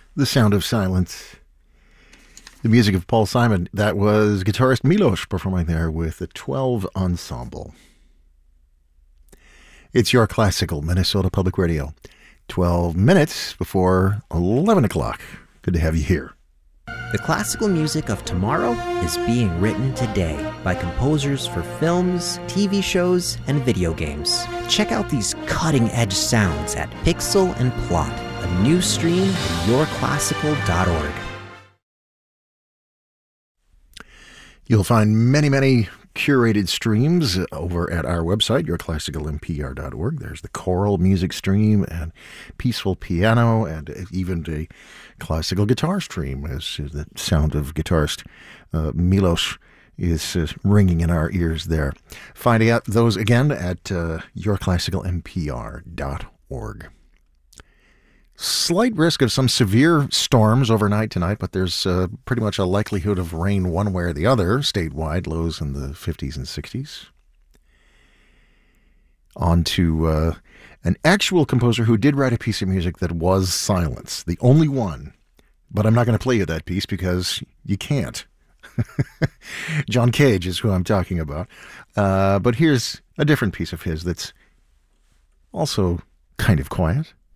The Sound of Silence. The music of Paul Simon. That was guitarist Milos performing there with the 12 Ensemble. It's your classical Minnesota Public Radio. 12 minutes before 11 o'clock. Good to have you here. The classical music of tomorrow is being written today by composers for films, TV shows, and video games. Check out these cutting-edge sounds at Pixel and Plot, a new stream at yourclassical.org. You'll find many curated streams over at our website, yourclassicalmpr.org. There's the choral music stream and peaceful piano and even a classical guitar stream, as the sound of guitarist Milos is ringing in our ears there. Finding out those again at yourclassicalmpr.org. Slight risk of some severe storms overnight tonight, but there's pretty much a likelihood of rain one way or the other, statewide, lows in the 50s and 60s. On to an actual composer who did write a piece of music that was silence, the only one. But I'm not going to play you that piece because you can't. John Cage is who I'm talking about. But here's a different piece of his that's also kind of quiet.